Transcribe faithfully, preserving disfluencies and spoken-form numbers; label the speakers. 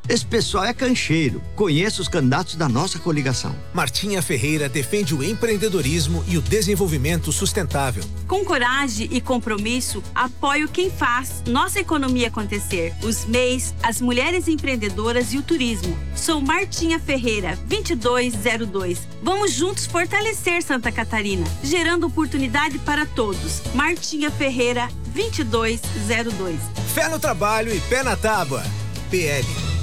Speaker 1: Esse pessoal é cancheiro. Conheço os candidatos da nossa coligação.
Speaker 2: Martinha Ferreira defende o empreendedorismo e o desenvolvimento sustentável.
Speaker 3: Com coragem e compromisso, apoio quem faz nossa economia acontecer. Os M E Is, as mulheres empreendedoras e o turismo. Sou Martinha Ferreira, vinte e dois zero dois. Vamos juntos fortalecer Santa Catarina, gerando oportunidade para todos. Martinha Ferreira, vinte e dois zero dois.
Speaker 2: Fé no trabalho e pé na tábua. P L